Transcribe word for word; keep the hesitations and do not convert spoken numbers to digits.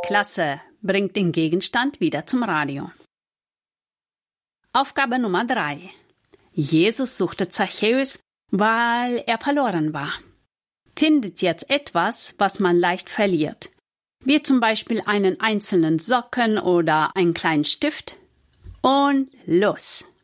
Klasse, bringt den Gegenstand wieder zum Radio. Aufgabe Nummer drei. Jesus suchte Zachäus, weil er verloren war. Findet jetzt etwas, was man leicht verliert, wie zum Beispiel einen einzelnen Socken oder einen kleinen Stift. Und los!